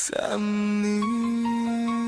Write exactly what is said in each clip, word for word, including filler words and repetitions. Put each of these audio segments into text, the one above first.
想你。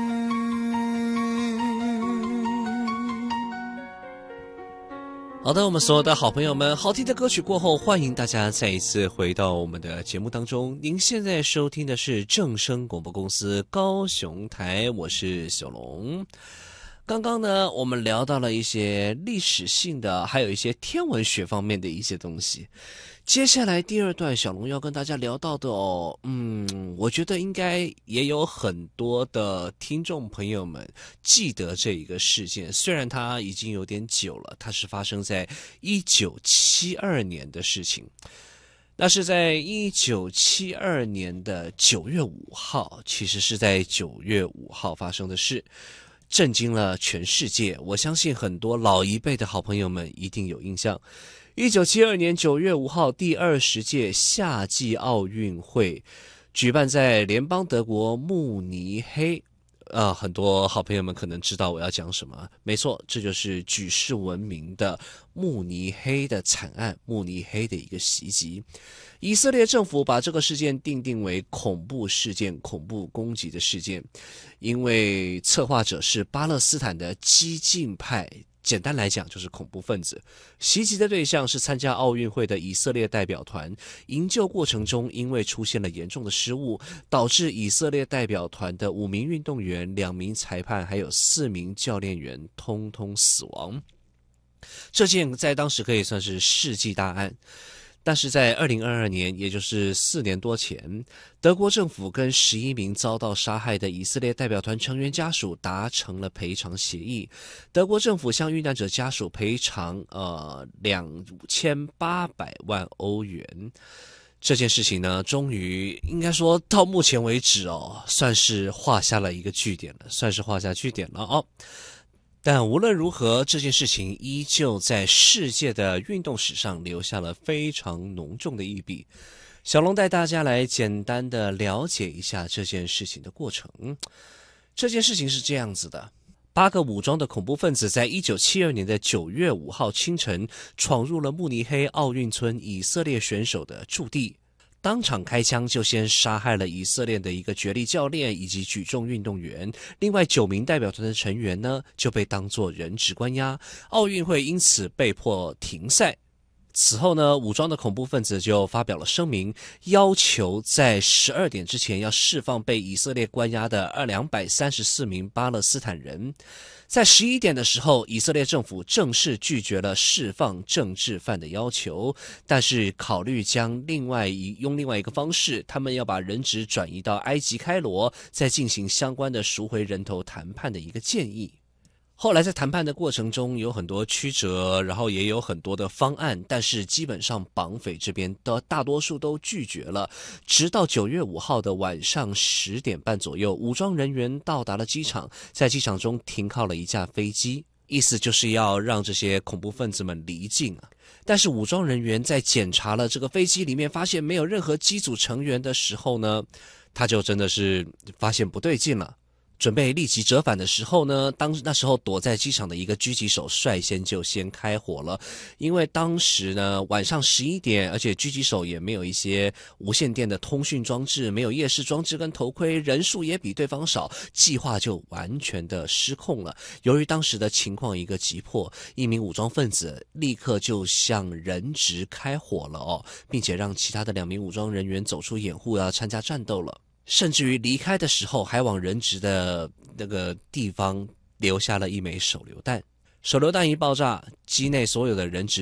好的，我们所有的好朋友们，好听的歌曲过后，欢迎大家再一次回到我们的节目当中。您现在收听的是正声广播公司高雄台，我是小龙。刚刚呢，我们聊到了一些历史性的，还有一些天文学方面的一些东西。接下来第二段，小龙要跟大家聊到的哦，嗯，我觉得应该也有很多的听众朋友们记得这一个事件，虽然它已经有点久了，它是发生在一九七二年的事情。那是在一九七二年的九月五号，其实是在九月五号发生的事。震惊了全世界，我相信很多老一辈的好朋友们一定有印象。一九七二年九月五号，第二十届夏季奥运会举办在联邦德国慕尼黑。呃，很多好朋友们可能知道我要讲什么，没错，这就是举世闻名的慕尼黑的惨案，慕尼黑的一个袭击。以色列政府把这个事件定定为恐怖事件、恐怖攻击的事件，因为策划者是巴勒斯坦的激进派，简单来讲就是恐怖分子。袭击的对象是参加奥运会的以色列代表团，营救过程中因为出现了严重的失误，导致以色列代表团的五名运动员、两名裁判还有四名教练员通通死亡。这件在当时可以算是世纪大案。但是在二零二二年，也就是四年多前，德国政府跟十一名遭到杀害的以色列代表团成员家属达成了赔偿协议。德国政府向遇难者家属赔偿呃两千八百万欧元。这件事情呢，终于应该说到目前为止哦，算是画下了一个句点了，算是画下句点了哦。但无论如何，这件事情依旧在世界的运动史上留下了非常浓重的一笔。小龙带大家来简单的了解一下这件事情的过程。这件事情是这样子的，八个武装的恐怖分子在一九七二年的九月五号清晨闯入了慕尼黑奥运村以色列选手的驻地，当场开枪就先杀害了以色列的一个角力教练以及举重运动员，另外九名代表团的成员呢就被当作人质关押，奥运会因此被迫停赛。此后呢，武装的恐怖分子就发表了声明，要求在十二点之前要释放被以色列关押的两百三十四名巴勒斯坦人。在十一点的时候，以色列政府正式拒绝了释放政治犯的要求，但是考虑将另外一用另外一个方式，他们要把人质转移到埃及开罗，再进行相关的赎回人头谈判的一个建议。后来在谈判的过程中有很多曲折，然后也有很多的方案，但是基本上绑匪这边的大多数都拒绝了。直到九月五号的晚上十点半左右，武装人员到达了机场，在机场中停靠了一架飞机，意思就是要让这些恐怖分子们离境啊。但是武装人员在检查了这个飞机里面，发现没有任何机组成员的时候呢，他就真的是发现不对劲了。准备立即折返的时候呢，当那时候躲在机场的一个狙击手率先就先开火了，因为当时呢晚上十一点，而且狙击手也没有一些无线电的通讯装置，没有夜视装置跟头盔，人数也比对方少，计划就完全的失控了。由于当时的情况一个急迫，一名武装分子立刻就向人质开火了哦，并且让其他的两名武装人员走出掩护啊，参加战斗了。甚至于离开的时候还往人质的那个地方留下了一枚手榴弹。手榴弹一爆炸，机内所有的人质